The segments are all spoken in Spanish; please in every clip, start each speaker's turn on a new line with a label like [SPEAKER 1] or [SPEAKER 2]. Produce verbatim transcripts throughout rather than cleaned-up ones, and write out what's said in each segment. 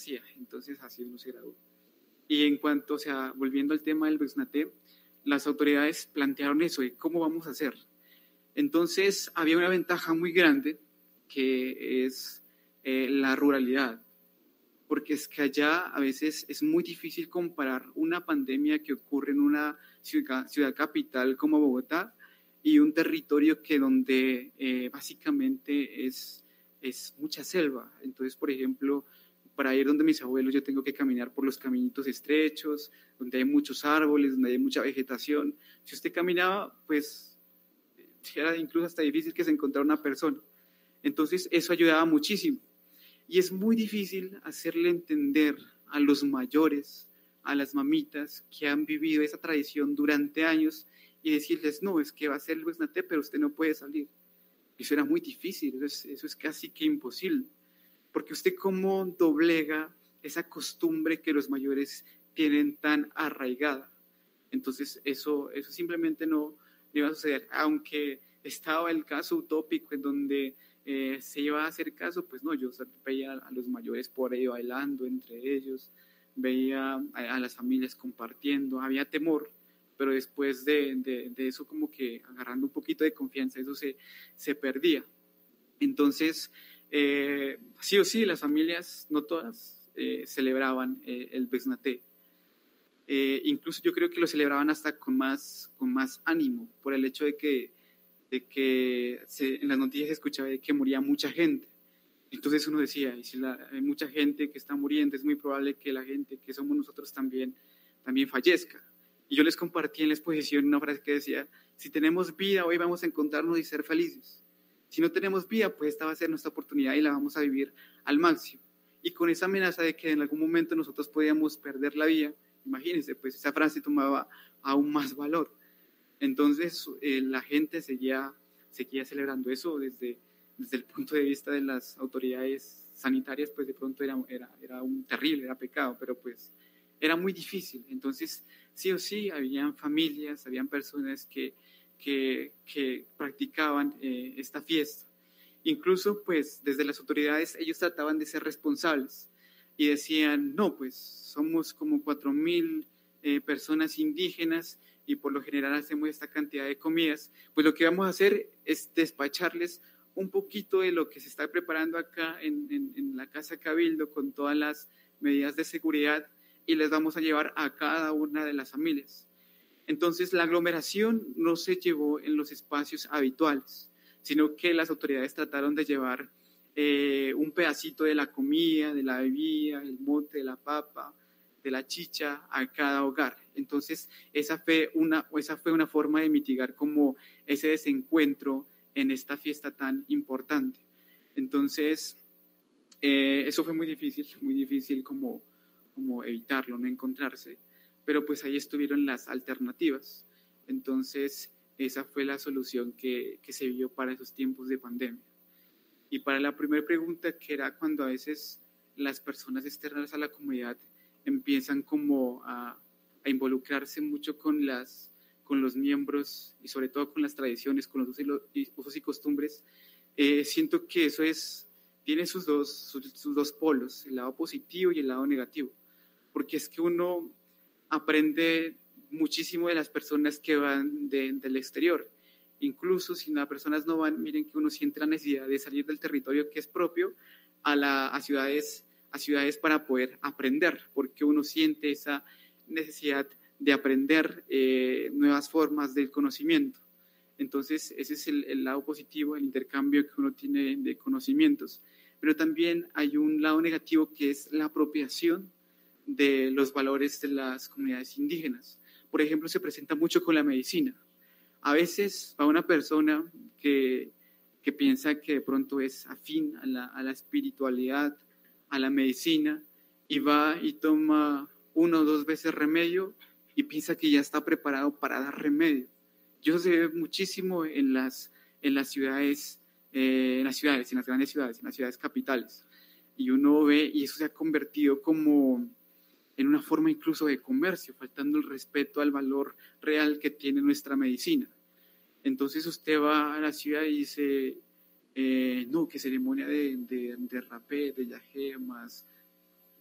[SPEAKER 1] hacía. Entonces así uno se graduó. Y en cuanto, o sea, volviendo al tema del BESNATE, las autoridades plantearon eso, de cómo vamos a hacer. Entonces había una ventaja muy grande que es eh, la ruralidad, porque es que allá a veces es muy difícil comparar una pandemia que ocurre en una ciudad, ciudad capital como Bogotá y un territorio que donde eh, básicamente es, es mucha selva. Entonces, por ejemplo, para ir donde mis abuelos yo tengo que caminar por los caminitos estrechos, donde hay muchos árboles, donde hay mucha vegetación. Si usted caminaba, pues era incluso hasta difícil que se encontrara una persona. Entonces, eso ayudaba muchísimo. Y es muy difícil hacerle entender a los mayores, a las mamitas que han vivido esa tradición durante años y decirles, no, es que va a ser el BESNATE, pero usted no puede salir. Eso era muy difícil, eso es, eso es casi que imposible. Porque usted cómo doblega esa costumbre que los mayores tienen tan arraigada. Entonces eso, eso simplemente no, no iba a suceder. Aunque estaba el caso utópico en donde eh, se iba a hacer caso, pues no, yo veía a los mayores por ahí bailando entre ellos, veía a, a las familias compartiendo, había temor, pero después de, de, de eso como que agarrando un poquito de confianza, eso se, se perdía. Entonces, Eh, sí o sí, las familias, no todas, eh, celebraban eh, el BESNATE. Eh, incluso yo creo que lo celebraban hasta con más, con más ánimo, por el hecho de que, de que se, en las noticias se escuchaba de que moría mucha gente. Entonces uno decía, y si la, hay mucha gente que está muriendo, es muy probable que la gente que somos nosotros también, también fallezca. Y yo les compartí en la exposición una frase que decía, si tenemos vida, hoy vamos a encontrarnos y ser felices. Si no tenemos vida, pues esta va a ser nuestra oportunidad y la vamos a vivir al máximo. Y con esa amenaza de que en algún momento nosotros podíamos perder la vida, imagínense, pues esa frase tomaba aún más valor. Entonces eh, la gente seguía, seguía celebrando eso desde, desde el punto de vista de las autoridades sanitarias, pues de pronto era, era, era un terrible, era pecado, pero pues era muy difícil. Entonces sí o sí, habían familias, habían personas que Que, que practicaban eh, esta fiesta. Incluso, pues, desde las autoridades, ellos trataban de ser responsables y decían, no, pues, somos como cuatro mil eh, personas indígenas y por lo general hacemos esta cantidad de comidas, pues lo que vamos a hacer es despacharles un poquito de lo que se está preparando acá en, en, en la Casa Cabildo con todas las medidas de seguridad y les vamos a llevar a cada una de las familias. Entonces, la aglomeración no se llevó en los espacios habituales, sino que las autoridades trataron de llevar eh, un pedacito de la comida, de la bebida, el mote, de la papa, de la chicha a cada hogar. Entonces, esa fue una, esa fue una forma de mitigar como ese desencuentro en esta fiesta tan importante. Entonces, eh, eso fue muy difícil, muy difícil como, como evitarlo, no encontrarse. Pero pues ahí estuvieron las alternativas. Entonces, esa fue la solución que, que se vio para esos tiempos de pandemia. Y para la primera pregunta, que era cuando a veces las personas externas a la comunidad empiezan como a, a involucrarse mucho con, las, con los miembros y sobre todo con las tradiciones, con los usos y costumbres, eh, siento que eso es, tiene sus dos, sus, sus dos polos, el lado positivo y el lado negativo. Porque es que uno aprende muchísimo de las personas que van de, del exterior. Incluso si las personas no van, miren que uno siente la necesidad de salir del territorio que es propio a, la, a, ciudades, a ciudades para poder aprender, porque uno siente esa necesidad de aprender eh, nuevas formas del conocimiento. Entonces, ese es el, el lado positivo, el intercambio que uno tiene de conocimientos. Pero también hay un lado negativo que es la apropiación de los valores de las comunidades indígenas. Por ejemplo, se presenta mucho con la medicina. A veces va una persona que, que piensa que de pronto es afín a la, a la espiritualidad, a la medicina, y va y toma una o dos veces remedio y piensa que ya está preparado para dar remedio. Y eso se ve muchísimo en las, en las ciudades, eh, en las ciudades, en las grandes ciudades, en las ciudades capitales. Y uno ve, y eso se ha convertido como en una forma incluso de comercio, faltando el respeto al valor real que tiene nuestra medicina. Entonces usted va a la ciudad y dice, eh, no, que ceremonia de, de, de rapé, de yajemas,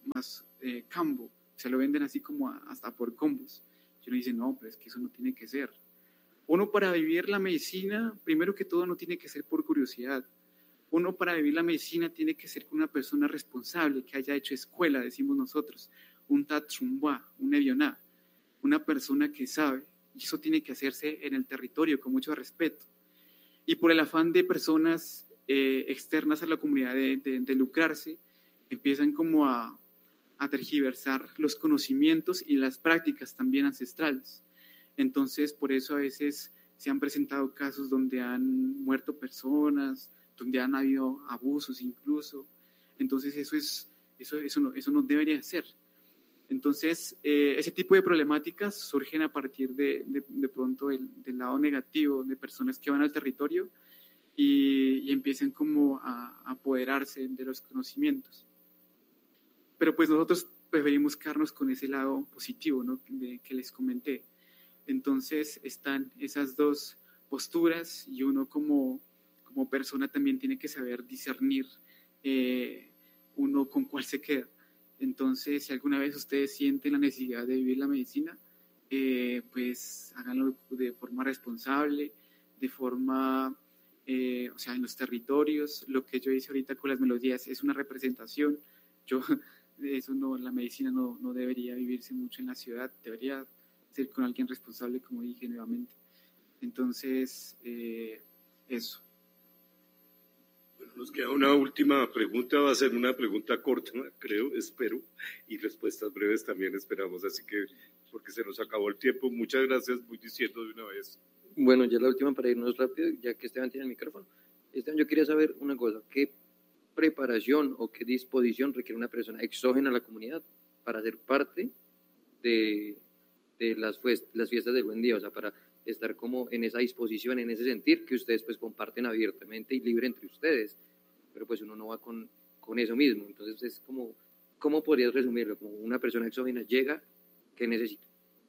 [SPEAKER 1] más eh, combo, se lo venden así como a, hasta por combos. Y uno dice, no, pero es que eso no tiene que ser. Uno para vivir la medicina, primero que todo, no tiene que ser por curiosidad. Uno para vivir la medicina tiene que ser una persona responsable, que haya hecho escuela, decimos nosotros, un tatsumba, un evioná, una persona que sabe, y eso tiene que hacerse en el territorio con mucho respeto. Y por el afán de personas eh, externas a la comunidad de, de, de lucrarse, empiezan como a, a tergiversar los conocimientos y las prácticas también ancestrales. Entonces, por eso a veces se han presentado casos donde han muerto personas, donde han habido abusos incluso. Entonces, eso, es, eso, eso, no, eso no debería ser. Entonces, eh, ese tipo de problemáticas surgen a partir de, de, de pronto del, del lado negativo de personas que van al territorio y, y empiezan como a, a apoderarse de los conocimientos. Pero pues nosotros preferimos quedarnos con ese lado positivo, ¿no? de, que les comenté. Entonces están esas dos posturas y uno como, como persona también tiene que saber discernir eh, uno con cuál se queda. Entonces, si alguna vez ustedes sienten la necesidad de vivir la medicina, eh, pues háganlo de forma responsable, de forma, eh, o sea, en los territorios. Lo que yo hice ahorita con las melodías es una representación. Yo, eso no, la medicina no, no debería vivirse mucho en la ciudad, debería ser con alguien responsable, como dije nuevamente. Entonces, eh, eso.
[SPEAKER 2] Nos queda una última pregunta, va a ser una pregunta corta, creo, espero, y respuestas breves también esperamos, así que, porque se nos acabó el tiempo, muchas gracias, voy diciendo de una vez.
[SPEAKER 3] Bueno, ya la última para irnos rápido, ya que Esteban tiene el micrófono. Esteban, yo quería saber una cosa, ¿qué preparación o qué disposición requiere una persona exógena a la comunidad para ser parte de, de las, pues, las fiestas del Buen Día, o sea, para estar como en esa disposición, en ese sentir que ustedes pues comparten abiertamente y libre entre ustedes, pero pues uno no va con, con eso mismo, entonces es como, ¿cómo podrías resumirlo? Como una persona exógena llega, ¿qué necesita?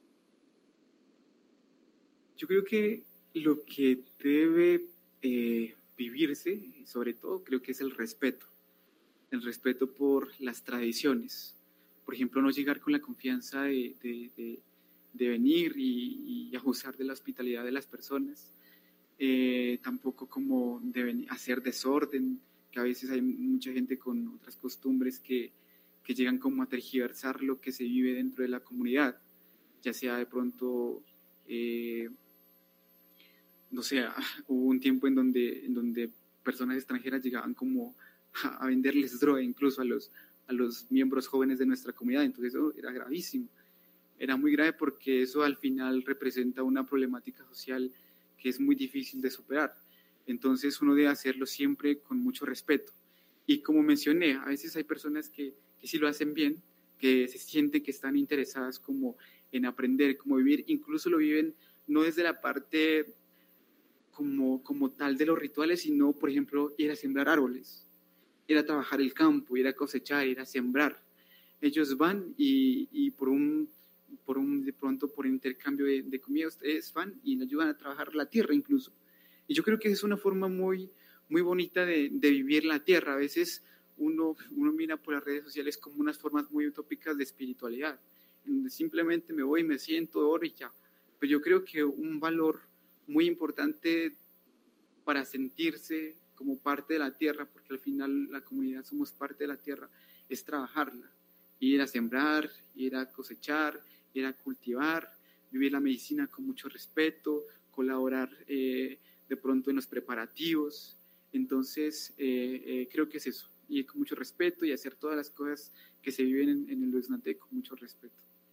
[SPEAKER 1] Yo creo que lo que debe eh, vivirse, sobre todo, creo que es el respeto, el respeto por las tradiciones. Por ejemplo, no llegar con la confianza de, de, de de venir y, y abusar de la hospitalidad de las personas, eh, tampoco como de venir, hacer desorden, que a veces hay mucha gente con otras costumbres que, que llegan como a tergiversar lo que se vive dentro de la comunidad, ya sea de pronto, eh, no sé, hubo un tiempo en donde, en donde personas extranjeras llegaban como a, a venderles droga incluso a los, a los miembros jóvenes de nuestra comunidad, entonces eso era gravísimo. Era muy grave porque eso al final representa una problemática social que es muy difícil de superar. Entonces uno debe hacerlo siempre con mucho respeto. Y como mencioné, a veces hay personas que, que sí lo hacen bien, que se sienten que están interesadas como en aprender, cómo vivir, incluso lo viven no desde la parte como, como tal de los rituales, sino, por ejemplo, ir a sembrar árboles, ir a trabajar el campo, ir a cosechar, ir a sembrar. Ellos van y, y por un por un, de pronto por intercambio de, de comida, ustedes van y le ayudan a trabajar la tierra incluso. Y yo creo que es una forma muy, muy bonita de, de vivir la tierra. A veces uno, uno mira por las redes sociales como unas formas muy utópicas de espiritualidad, en donde simplemente me voy, me siento, oro y ya. Pero yo creo que un valor muy importante para sentirse como parte de la tierra, porque al final la comunidad somos parte de la tierra, es trabajarla, ir a sembrar, ir a cosechar, ir a cultivar, vivir la medicina con mucho respeto, colaborar eh, de pronto en los preparativos. Entonces, eh, eh, creo que es eso, ir con mucho respeto y hacer todas las cosas que se viven en, en el Luisnate con mucho respeto.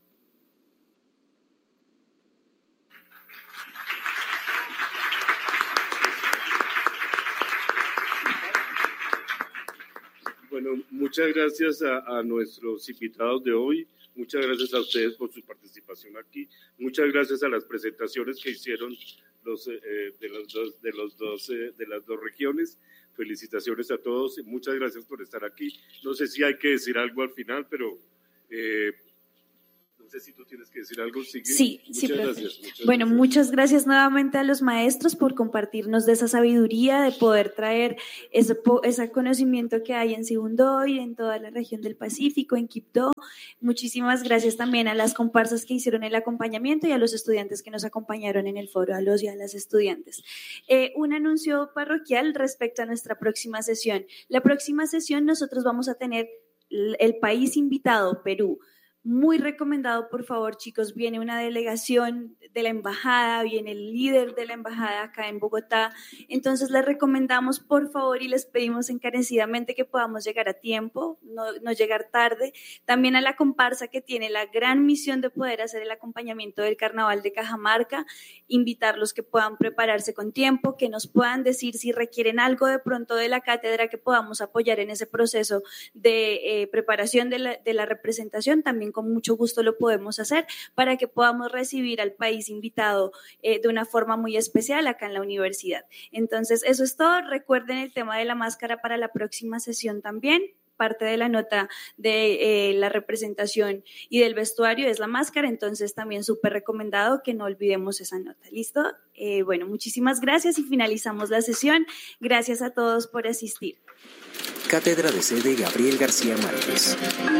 [SPEAKER 2] Bueno, muchas gracias a, a nuestros invitados de hoy, muchas gracias a ustedes por su participación aquí, muchas gracias a las presentaciones que hicieron los, eh, de, los dos, de, los dos, eh, de las dos regiones. Felicitaciones a todos y muchas gracias por estar aquí. No sé si hay que decir algo al final, pero... Eh, sé si tú tienes que decir algo. Sigue.
[SPEAKER 4] Sí,
[SPEAKER 2] muchas
[SPEAKER 4] sí, profe.
[SPEAKER 2] gracias. Muchas
[SPEAKER 4] bueno,
[SPEAKER 2] gracias.
[SPEAKER 4] muchas gracias nuevamente a los maestros por compartirnos de esa sabiduría, de poder traer ese, ese conocimiento que hay en Sibundoy y en toda la región del Pacífico, en Quibdó. Muchísimas gracias también a las comparsas que hicieron el acompañamiento y a los estudiantes que nos acompañaron en el foro, a los y a las estudiantes. Eh, un anuncio parroquial respecto a nuestra próxima sesión. La próxima sesión nosotros vamos a tener el país invitado, Perú. Muy recomendado, por favor, chicos, viene una delegación de la embajada, viene el líder de la embajada acá en Bogotá, entonces les recomendamos, por favor, y les pedimos encarecidamente que podamos llegar a tiempo, no, no llegar tarde, también a la comparsa que tiene la gran misión de poder hacer el acompañamiento del Carnaval de Cajamarca, invitarlos que puedan prepararse con tiempo, que nos puedan decir si requieren algo de pronto de la cátedra, que podamos apoyar en ese proceso de eh, preparación de la, de la representación, también con mucho gusto lo podemos hacer para que podamos recibir al país invitado eh, de una forma muy especial acá en la universidad. Entonces, eso es todo. Recuerden el tema de la máscara para la próxima sesión también. Parte de la nota de eh, la representación y del vestuario es la máscara, entonces también súper recomendado que no olvidemos esa nota. ¿Listo? Eh, bueno, muchísimas gracias y finalizamos la sesión. Gracias a todos por asistir.
[SPEAKER 5] Cátedra de sede Gabriel García Márquez.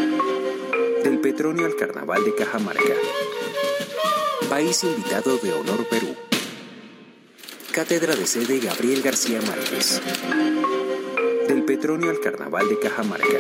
[SPEAKER 5] Del Petronio al Carnaval de Cajamarca. País invitado de honor Perú. Cátedra de sede Gabriel García Márquez. Del Petronio al Carnaval de Cajamarca.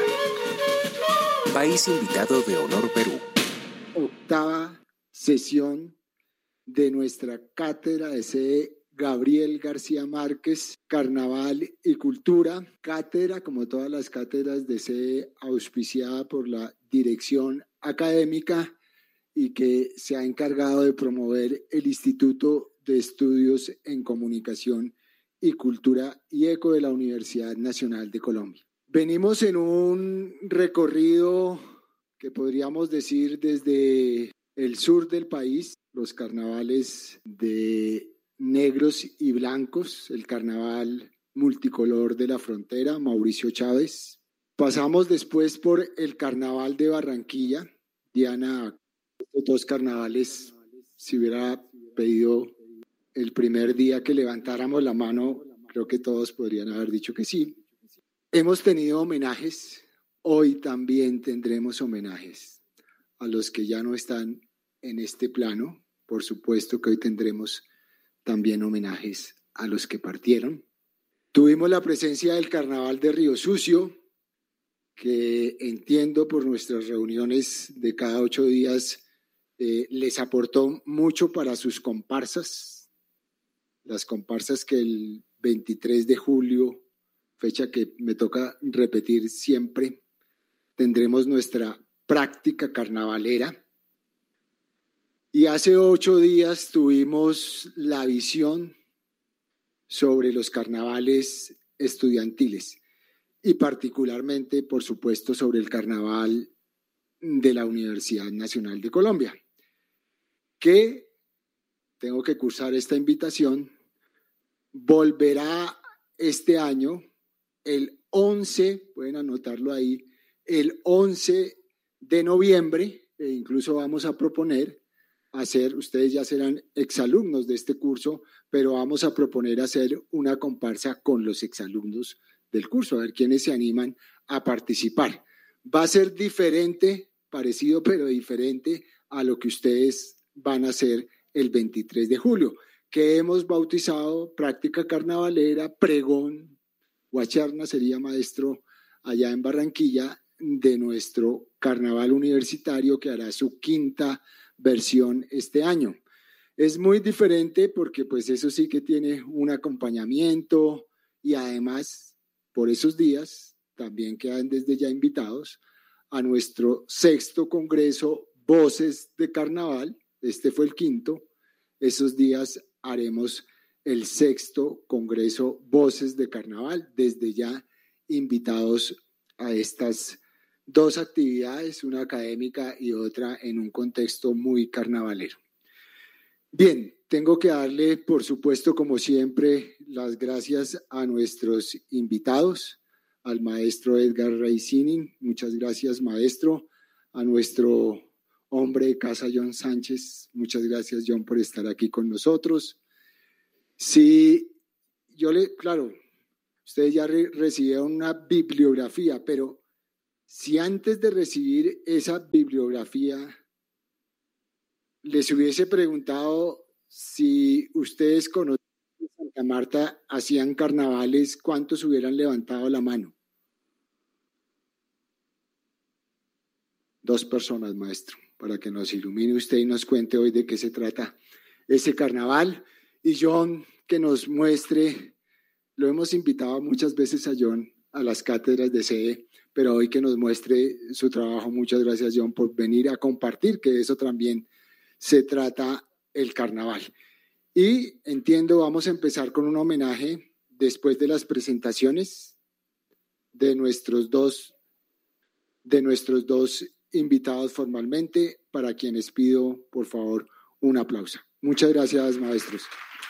[SPEAKER 5] País invitado de honor Perú.
[SPEAKER 6] Octava sesión de nuestra Cátedra de sede Gabriel García Márquez, Carnaval y Cultura. Cátedra, como todas las cátedras de sede, auspiciada por la dirección académica y que se ha encargado de promover el Instituto de Estudios en Comunicación y Cultura y Eco de la Universidad Nacional de Colombia. Venimos en un recorrido que podríamos decir desde el sur del país, los carnavales de negros y blancos, el carnaval multicolor de la frontera, Mauricio Chávez. Pasamos después por el carnaval de Barranquilla. Diana, estos dos carnavales, si hubiera pedido el primer día que levantáramos la mano, creo que todos podrían haber dicho que sí. Hemos tenido homenajes, hoy también tendremos homenajes a los que ya no están en este plano. Por supuesto que hoy tendremos también homenajes a los que partieron. Tuvimos la presencia del Carnaval de Río Sucio, que entiendo por nuestras reuniones de cada ocho días eh, les aportó mucho para sus comparsas, las comparsas que el veintitrés de julio, fecha que me toca repetir siempre, tendremos nuestra práctica carnavalera. Y hace ocho días tuvimos la visión sobre los carnavales estudiantiles y particularmente, por supuesto, sobre el carnaval de la Universidad Nacional de Colombia, que tengo que cursar esta invitación, volverá este año el once, pueden anotarlo ahí, el once de noviembre, e incluso vamos a proponer hacer, ustedes ya serán exalumnos de este curso, pero vamos a proponer hacer una comparsa con los exalumnos del curso, a ver quiénes se animan a participar. Va a ser diferente, parecido pero diferente a lo que ustedes van a hacer el veintitrés de julio, que hemos bautizado práctica carnavalera, pregón. Guacherna sería maestro allá en Barranquilla de nuestro carnaval universitario que hará su quinta versión este año. Es muy diferente porque pues eso sí que tiene un acompañamiento y además por esos días también quedan desde ya invitados a nuestro sexto congreso Voces de Carnaval. Este fue el quinto. Esos días haremos el sexto congreso Voces de Carnaval, desde ya invitados a estas dos actividades, una académica y otra en un contexto muy carnavalero. Bien, tengo que darle, por supuesto, como siempre, las gracias a nuestros invitados, al maestro Edgar Reisinin, muchas gracias, maestro, a nuestro hombre de casa John Sánchez. Muchas gracias, John, por estar aquí con nosotros. Sí, yo le, claro, ustedes ya re, recibieron una bibliografía, pero si antes de recibir esa bibliografía les hubiese preguntado si ustedes conocen Santa Marta, hacían carnavales, ¿cuántos hubieran levantado la mano? Dos personas, maestro, para que nos ilumine usted y nos cuente hoy de qué se trata ese carnaval. Y John, que nos muestre, lo hemos invitado muchas veces a John a las cátedras de C E, pero hoy que nos muestre su trabajo. Muchas gracias, John, por venir a compartir, que de eso también se trata el carnaval. Y entiendo, vamos a empezar con un homenaje después de las presentaciones de nuestros dos, de nuestros dos invitados formalmente, para quienes pido, por favor, un aplauso. Muchas gracias, maestros.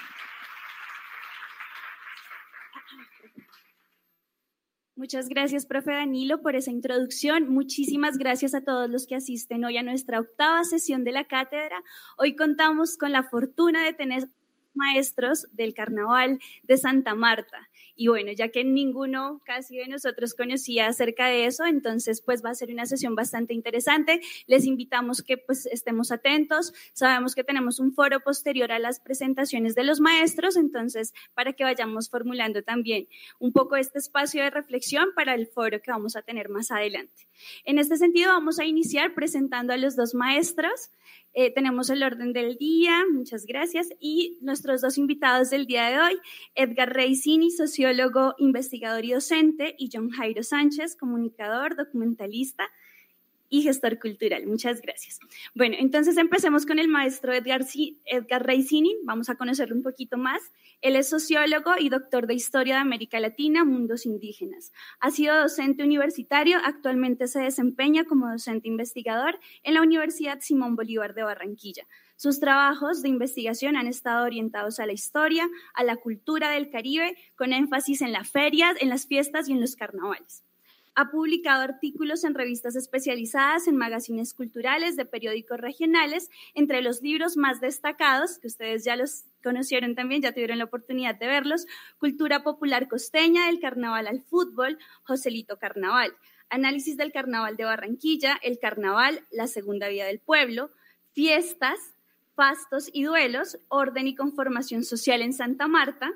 [SPEAKER 4] Muchas gracias, profe Danilo, por esa introducción. Muchísimas gracias a todos los que asisten hoy a nuestra octava sesión de la cátedra. Hoy contamos con la fortuna de tener maestros del Carnaval de Santa Marta. Y bueno, ya que ninguno casi de nosotros conocía acerca de eso, entonces pues va a ser una sesión bastante interesante. Les invitamos que pues estemos atentos. Sabemos que tenemos un foro posterior a las presentaciones de los maestros, entonces para que vayamos formulando también un poco este espacio de reflexión para el foro que vamos a tener más adelante. En este sentido vamos a iniciar presentando a los dos maestros. Eh, tenemos el orden del día, muchas gracias, y nuestros dos invitados del día de hoy, Edgar Reisini, sociólogo, investigador y docente, y John Jairo Sánchez, comunicador, documentalista y gestor cultural. Muchas gracias. Bueno, entonces empecemos con el maestro Edgar, Edgar Reisini, vamos a conocerlo un poquito más. Él es sociólogo y doctor de Historia de América Latina, Mundos Indígenas. Ha sido docente universitario, actualmente se desempeña como docente investigador en la Universidad Simón Bolívar de Barranquilla. Sus trabajos de investigación han estado orientados a la historia, a la cultura del Caribe, con énfasis en las ferias, en las fiestas y en los carnavales. Ha publicado artículos en revistas especializadas, en magazines culturales de periódicos regionales, entre los libros más destacados, que ustedes ya los conocieron también, ya tuvieron la oportunidad de verlos: Cultura Popular Costeña, del Carnaval al Fútbol, Joselito Carnaval, Análisis del Carnaval de Barranquilla, El Carnaval, La Segunda Vida del Pueblo, Fiestas, Fastos y Duelos, Orden y Conformación Social en Santa Marta,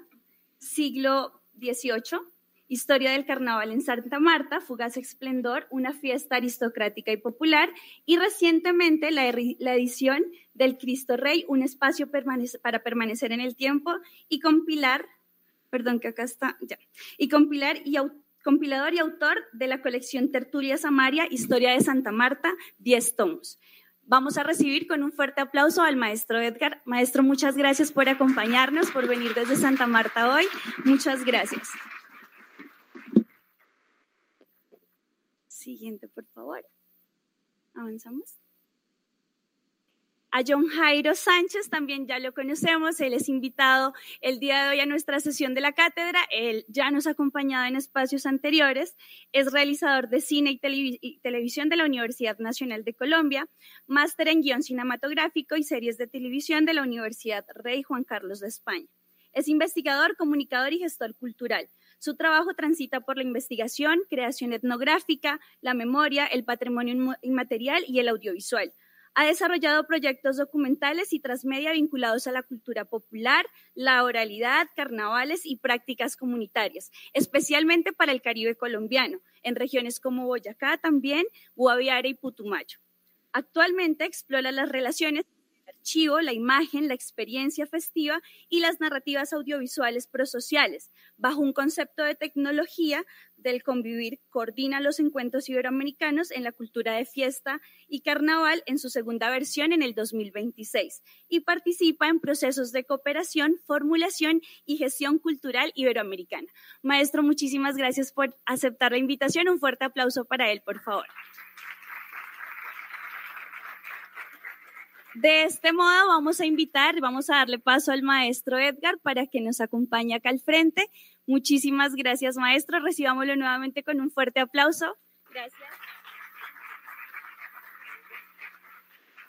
[SPEAKER 4] Siglo dieciocho, Historia del Carnaval en Santa Marta, Fugaz Esplendor, una fiesta aristocrática y popular, y recientemente la, la edición del Cristo Rey, un espacio permanece, para permanecer en el tiempo, y compilar, perdón que acá está, ya, y compilar y compilador y autor de la colección Tertulia Samaria, Historia de Santa Marta, diez tomos. Vamos a recibir con un fuerte aplauso al maestro Edgar. Maestro, muchas gracias por acompañarnos, por venir desde Santa Marta hoy. Muchas gracias. Siguiente, por favor. Avanzamos. A John Jairo Sánchez también ya lo conocemos, él es invitado el día de hoy a nuestra sesión de la cátedra, él ya nos ha acompañado en espacios anteriores, es realizador de cine y, televis- y televisión de la Universidad Nacional de Colombia, máster en guión cinematográfico y series de televisión de la Universidad Rey Juan Carlos de España. Es investigador, comunicador y gestor cultural. Su trabajo transita por la investigación, creación etnográfica, la memoria, el patrimonio inmaterial y el audiovisual. Ha desarrollado proyectos documentales y transmedia vinculados a la cultura popular, la oralidad, carnavales y prácticas comunitarias, especialmente para el Caribe colombiano, en regiones como Boyacá también, Guaviare y Putumayo. Actualmente explora las relaciones entre el archivo, la imagen, la experiencia festiva y las narrativas audiovisuales prosociales. Bajo un concepto de tecnología del convivir, coordina los encuentros iberoamericanos en la cultura de fiesta y carnaval en su segunda versión en el dos mil veintiséis y participa en procesos de cooperación, formulación y gestión cultural iberoamericana. Maestro, muchísimas gracias por aceptar la invitación. Un fuerte aplauso para él, por favor. De este modo vamos a invitar, vamos a darle paso al maestro Edgar para que nos acompañe acá al frente. Muchísimas gracias, maestro. Recibámoslo nuevamente con un fuerte aplauso. Gracias.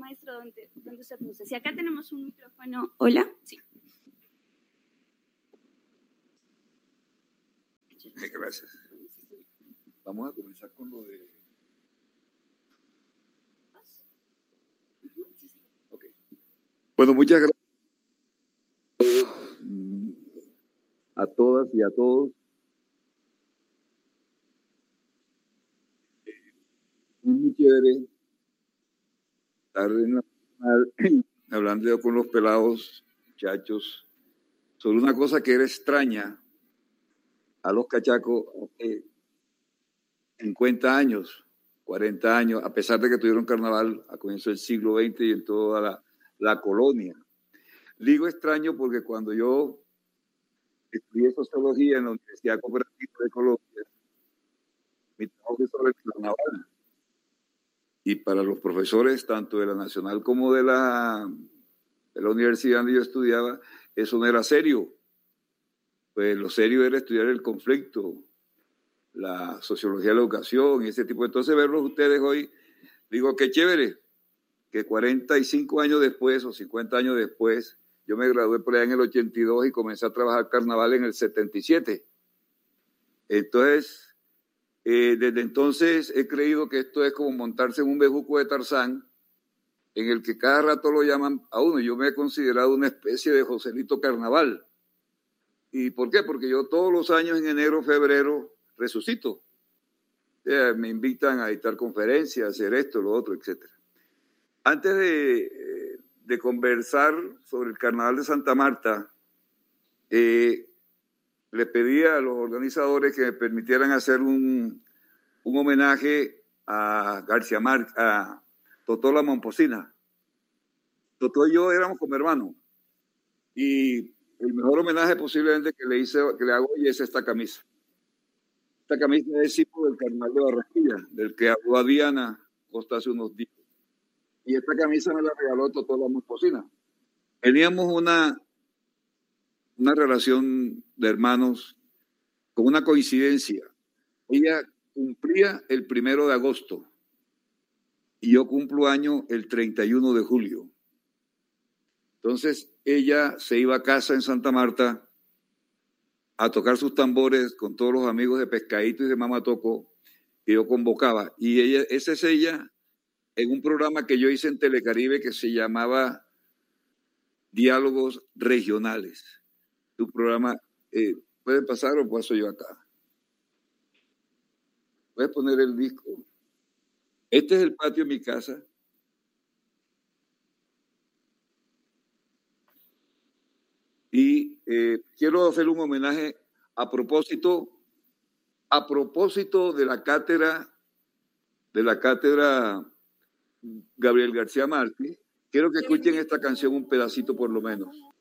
[SPEAKER 7] maestro, donde, donde se puso. Si acá tenemos un micrófono. Hola. Sí.
[SPEAKER 8] Gracias. Vamos a comenzar con lo de... Okay. Bueno, muchas gracias a todas y a todos. Muy chévere estar en la, hablando con los pelados, muchachos, sobre una cosa que era extraña a los cachacos hace cincuenta años, cuarenta años, a pesar de que tuvieron carnaval a comienzos del siglo veinte y en toda la, la colonia. Digo extraño porque cuando yo estudié sociología en la Universidad Cooperativa de Colombia, mi trabajo fue sobre el carnaval. Y para los profesores, tanto de la Nacional como de la, de la universidad donde yo estudiaba, eso no era serio. Pues lo serio era estudiar el conflicto, la sociología de la educación y ese tipo. Entonces, verlos ustedes hoy, digo, qué chévere, que cuarenta y cinco años después o cincuenta años después, yo me gradué por allá en el ochenta y dos y comencé a trabajar carnaval en el setenta y siete. Entonces, eh, desde entonces he creído que esto es como montarse en un bejuco de Tarzán, en el que cada rato lo llaman a uno. Yo me he considerado una especie de Joselito Carnaval. ¿Y por qué? Porque yo todos los años en enero, febrero, resucito. Eh, me invitan a dictar conferencias, a hacer esto, lo otro, etcétera. Antes de, de conversar sobre el Carnaval de Santa Marta, eh, le pedí a los organizadores que me permitieran hacer un, un homenaje a García Márquez, a Totó la Momposina. Totó y yo éramos como hermanos. Y el mejor homenaje posiblemente que le hice, que le hago hoy es esta camisa. Esta camisa es símbolo del Carnaval de Barranquilla, del que habló a Diana Costa hace unos días. Y esta camisa me la regaló Totó la Momposina. Teníamos una, una relación de hermanos con una coincidencia. Ella cumplía el primero de agosto y yo cumplo año el treinta y uno de julio. Entonces ella se iba a casa en Santa Marta a tocar sus tambores con todos los amigos de Pescadito y de Mamá Toco que yo convocaba. Y ella, esa es ella en un programa que yo hice en Telecaribe que se llamaba Diálogos Regionales. Un programa, eh, ¿puede pasar o paso yo acá? Puedes poner el disco. Este es el patio de mi casa. Y eh, quiero hacer un homenaje a propósito, a propósito de la cátedra, de la cátedra Gabriel García Márquez. Quiero que escuchen esta canción un pedacito por lo menos.